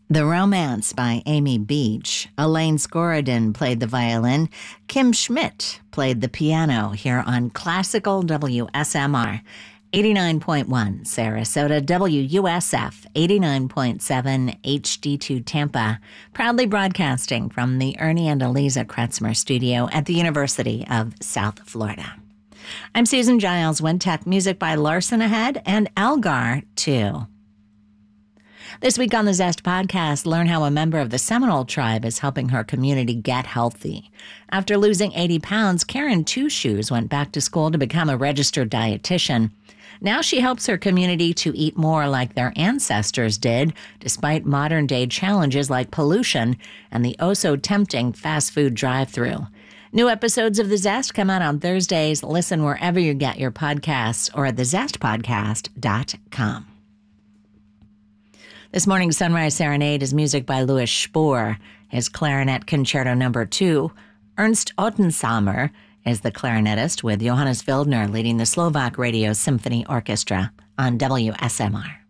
The Romance by Amy Beach. Elaine Scorodin played the violin. Kim Schmidt played the piano here on Classical WSMR. 89.1 Sarasota, WUSF 89.7 HD2 Tampa, proudly broadcasting from the Ernie and Eliza Kretzmer studio at the University of South Florida. I'm Susan Giles, Wintech, music by Larson Ahead and Algar 2. This week on the Zest podcast, learn how a member of the Seminole tribe is helping her community get healthy. After losing 80 pounds, Karen Two Shoes went back to school to become a registered dietitian. Now she helps her community to eat more like their ancestors did, despite modern-day challenges like pollution and the oh-so-tempting fast food drive-thru. New episodes of The Zest come out on Thursdays. Listen wherever you get your podcasts or at thezestpodcast.com. This morning's Sunrise Serenade is music by Louis Spohr, his Clarinet Concerto No. 2. Ernst Ottensamer is the clarinetist, with Johannes Wildner leading the Slovak Radio Symphony Orchestra on WSMR.